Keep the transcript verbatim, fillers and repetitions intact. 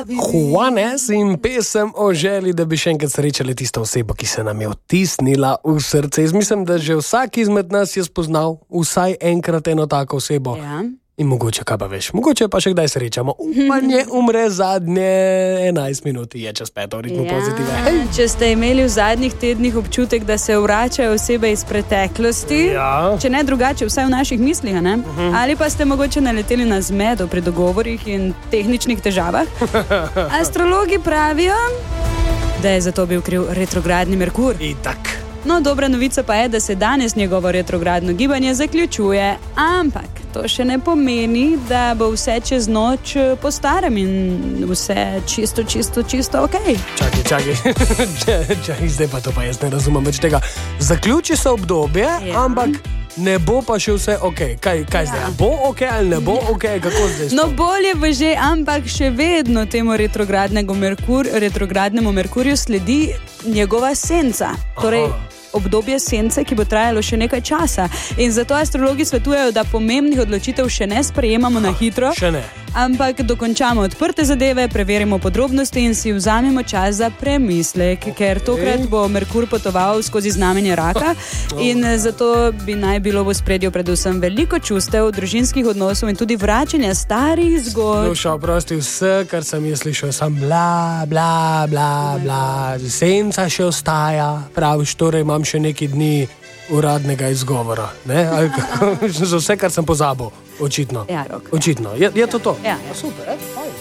Juanes in pesem o želji, da bi še enkrat srečali tisto osebo, ki se nam je vtisnila v srce. Jaz mislim, da že vsak izmed nas je spoznal vsaj enkrat eno tako osebo. Ja. In mogoče, kaj pa veš, mogoče pa še kdaj srečamo. Upanje umre zadnje enajst minut, je čez peto, ritmo Ja, pozitive. Hej. če ste imeli v zadnjih tednih občutek, da se vračajo osebe iz preteklosti, Ja. če ne drugače, vsaj v naših mislih, a ne? Ali pa ste mogoče naleteli na zmedo pri dogovorih in tehničnih težavah. Astrologi pravijo, da je za to bil kriv retrogradni Merkur. Itak. No, dobra novica pa je, da se danes njegovo retrogradno gibanje zaključuje, ampak to še ne pomeni, da bo vse čez noč po starem in vse čisto, čisto, čisto ok. Čakaj, čakaj, čakaj, zdaj pa to pa jaz ne razumem več tega. Zaključi se obdobje, Ja. ampak ne bo pa še vse ok. Kaj, kaj zdaj? Bo ok ali ne bo ok? Kako zdaj? s No, tem? bolje bo že, ampak še vedno temu retrogradnemu, Merkur, retrogradnemu Merkurju sledi njegova senca. Torej, obdobje sence, ki bo trajalo še nekaj časa. In zato astrologi svetujejo, da pomembnih odločitev še ne sprejemamo na hitro, Še ne. ampak dokončamo odprte zadeve, preverimo podrobnosti in si vzamemo čas za premislek, ker tokrat bo Merkur potoval skozi znamenje raka in zato bi naj bilo v ospredju predvsem veliko čustev, družinskih odnosov in tudi vračanja starih zgodb. Duša, oprosti, vse, kar sem jaz slišal, sem bla, bla, bla, bla. Senca še ostaja, praviš, torej imam še nekaj dni uradnega izgovora. Ne? Ali kako? Za vse, kar sem pozabil, očitno. Ja, Rok. Očitno. Je, je to to? Ja. Super, eh?